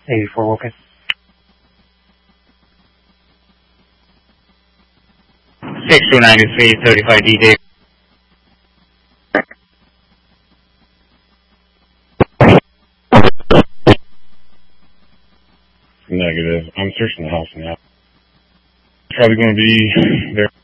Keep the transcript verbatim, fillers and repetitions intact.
eighty-four Wilkins. six two ninety-three, thirty-five D J. Negative. I'm searching the house now. Probably going to be there.